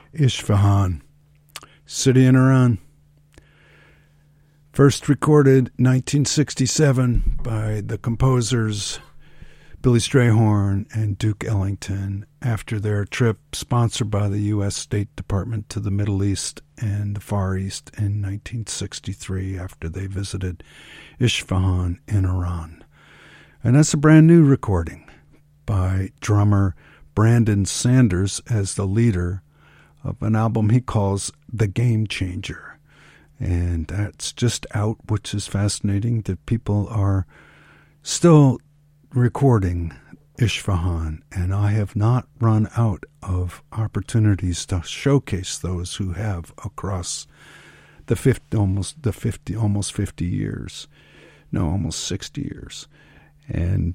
Isfahan, City in Iran. First recorded 1967 by the composers Billy Strayhorn and Duke Ellington after their trip sponsored by the U.S. State Department to the Middle East and the Far East in 1963 after they visited Isfahan in Iran. And that's a brand new recording by drummer Brandon Sanders as the leader of an album he calls The Game Changer. And that's just out, which is fascinating that people are still recording Isfahan, and I have not run out of opportunities to showcase those who have across the almost 50 years. No, almost 60 years. And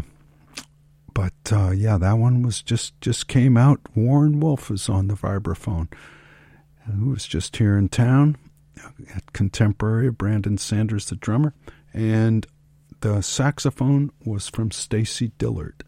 yeah, that one was just came out. Warren Wolf is on the vibraphone, who was just here in town at Contemporary. Brandon Sanders, the drummer, and the saxophone was from Stacy Dillard.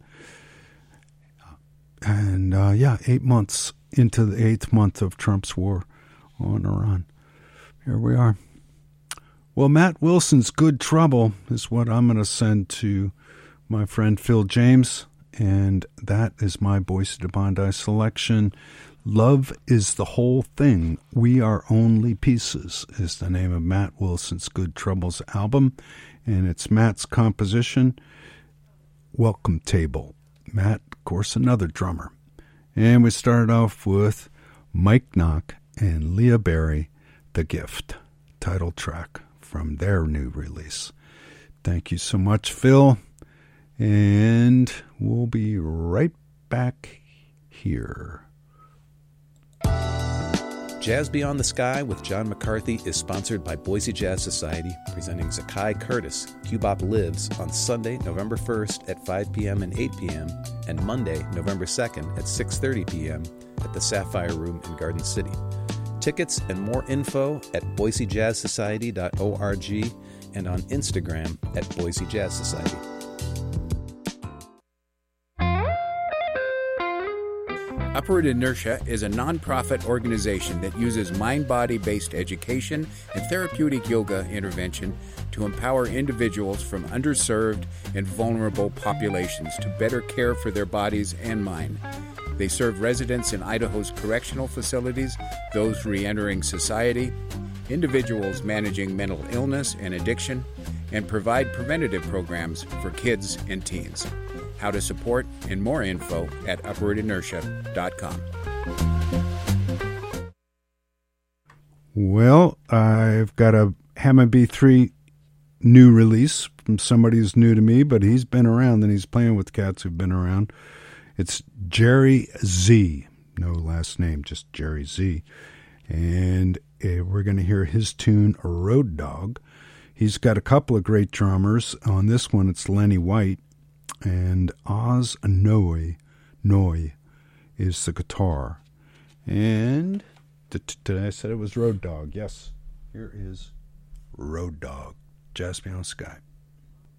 And 8 months into the 8th month of Trump's war on Iran, here we are. Well, Matt Wilson's Good Trouble is what I'm going to send to my friend Phil James, and that is my Boise to Bondi selection. Love is the Whole Thing, We Are Only Pieces is the name of Matt Wilson's Good Troubles album, and it's Matt's composition, Welcome Table. Matt, of course, another drummer. And we started off with Mike Knock and Leah Berry, The Gift, title track from their new release. Thank you so much, Phil, and we'll be right back here. Jazz Beyond the Sky with John McCarthy is sponsored by Boise Jazz Society, presenting Zakai Curtis, Cubop Lives, on Sunday, November 1st at 5 p.m. and 8 p.m., and Monday, November 2nd at 6:30 p.m. at the Sapphire Room in Garden City. Tickets and more info at boisejazzsociety.org and on Instagram at Boise Jazz Society. Upward Inertia is a nonprofit organization that uses mind-body-based education and therapeutic yoga intervention to empower individuals from underserved and vulnerable populations to better care for their bodies and mind. They serve residents in Idaho's correctional facilities, those re-entering society, individuals managing mental illness and addiction, and provide preventative programs for kids and teens. How to support and more info at upwardinertia.com. Well, I've got a Hammond B3 new release from somebody who's new to me, but he's been around and he's playing with cats who've been around. It's Jerry Z. No last name, just Jerry Z. And we're going to hear his tune, Road Dog. He's got a couple of great drummers. On this one, it's Lenny White. And Oz Noy is the guitar. And today I said it was Road Dog. Yes, here is Road Dog, Jazz Beyond the Sky.